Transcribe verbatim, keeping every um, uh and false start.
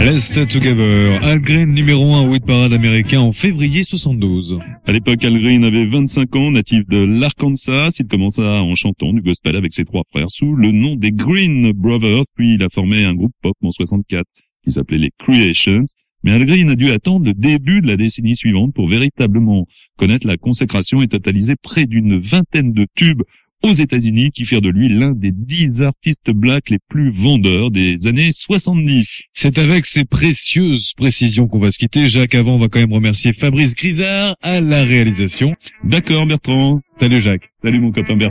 Rest Together. Al Green, numéro un au hit parade américain en février soixante-douze. À l'époque, Al Green avait vingt-cinq ans, natif de l'Arkansas. Il commença en chantant du gospel avec ses trois frères sous le nom des Green Brothers, puis il a formé un groupe pop en soixante-quatre qui s'appelait les Creations. Mais Al Green a dû attendre le début de la décennie suivante pour véritablement connaître la consécration et totaliser près d'une vingtaine de tubes aux États-Unis qui firent de lui l'un des dix artistes blacks les plus vendeurs des années soixante-dix. C'est avec ces précieuses précisions qu'on va se quitter. Jacques, avant, on va quand même remercier Fabrice Grisard à la réalisation. D'accord, Bertrand. Salut Jacques. Salut mon copain Bertrand.